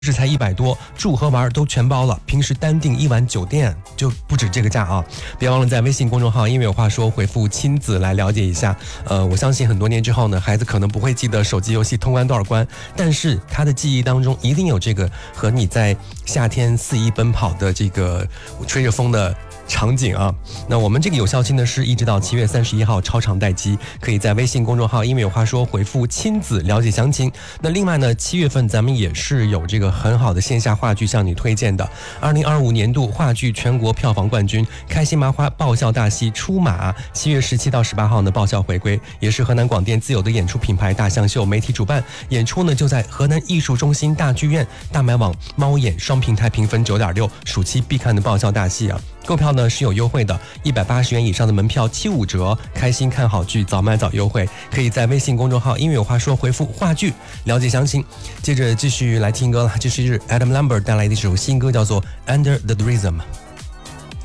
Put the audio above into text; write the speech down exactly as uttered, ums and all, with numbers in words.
是才一百多，住和玩都全包了。平时单订一晚酒店就不止这个价啊！别忘了在微信公众号“音乐有话说”回复“亲子”来了解一下。呃，我相信很多年之后呢，孩子可能不会记得手机游戏通关多少关，但是他的记忆当中一定有这个和你在夏天肆意奔跑的这个吹着风的场景啊。那我们这个有效期呢是一直到七月三十一号超长待机，可以在微信公众号“音乐有话说”回复“亲子”了解详情。那另外呢，七月份咱们也是有这个很好的线下话剧向你推荐的，二零二五年度话剧全国票房冠军开心麻花爆笑大戏出马，七月十七到十八号呢爆笑回归，也是河南广电自有的演出品牌大象秀媒体主办，演出呢就在河南艺术中心大剧院，大麦网猫眼双平台评分 九点六， 暑期必看的爆笑大戏啊。购票呢是有优惠的，一百八十元以上的门票七五折，开心看好剧早买早优惠，可以在微信公众号“音乐有话说”回复话剧了解详情。接着继续来听歌了，这是 Adam Lambert 带来的一首新歌，叫做 Under the Rhythm。